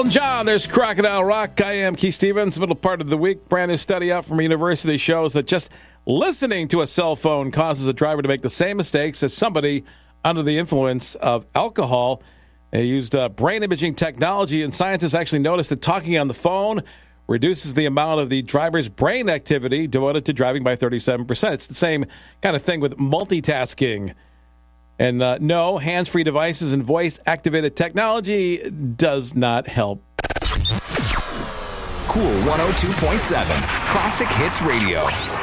Elton John, there's Crocodile Rock. I am Keith Stevens. Middle part of the week. Brand new study out from a university shows that just listening to a cell phone causes a driver to make the same mistakes as somebody under the influence of alcohol. They used brain imaging technology, and scientists actually noticed that talking on the phone reduces the amount of the driver's brain activity devoted to driving by 37%. It's the same kind of thing with multitasking. And no, hands-free devices and voice-activated technology does not help. Cool 102.7 Classic Hits Radio.